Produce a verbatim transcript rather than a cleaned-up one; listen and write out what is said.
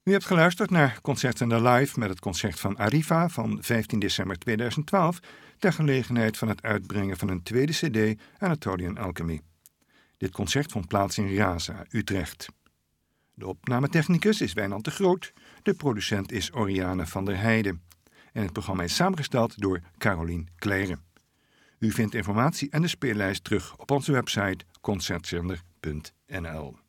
U hebt geluisterd naar Concertzender Live met het concert van Arriva van vijftien december tweeduizend twaalf ter gelegenheid van het uitbrengen van een tweede cd Anatolian Alchemy. Dit concert vond plaats in Raza, Utrecht. De opnametechnicus is Wijnand de Groot, de producent is Oriane van der Heijden en het programma is samengesteld door Carolien Kleren. U vindt informatie en de speellijst terug op onze website concertzender punt n l.